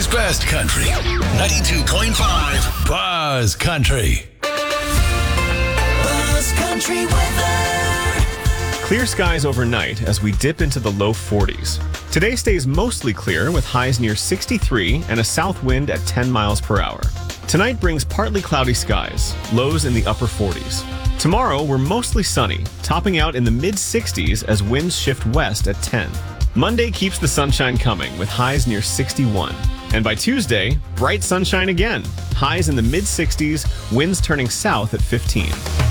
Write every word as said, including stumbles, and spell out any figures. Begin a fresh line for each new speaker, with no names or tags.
Country's best country. ninety-two point five Buzz Country.
Buzz Country weather.
Clear skies overnight as we dip into the low forties. Today stays mostly clear with highs near sixty-three and a south wind at ten miles per hour. Tonight brings partly cloudy skies, lows in the upper forties. Tomorrow we're mostly sunny, topping out in the mid sixties as winds shift west at ten. Monday keeps the sunshine coming with highs near sixty-one. And by Tuesday, bright sunshine again. Highs in the mid sixties, winds turning south at fifteen.